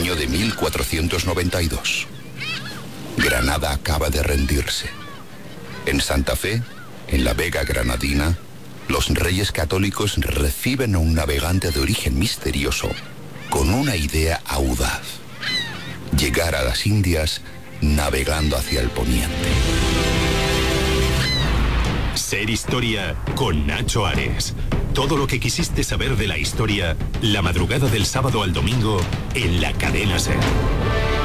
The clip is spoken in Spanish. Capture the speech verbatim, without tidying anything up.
Año de mil cuatrocientos noventa y dos. Granada acaba de rendirse. En Santa Fe, en la Vega Granadina, los Reyes Católicos reciben a un navegante de origen misterioso con una idea audaz: llegar a las Indias navegando hacia el poniente. Ser Historia con Nacho Ares. Todo lo que quisiste saber de la historia, la madrugada del sábado al domingo en la cadena SER.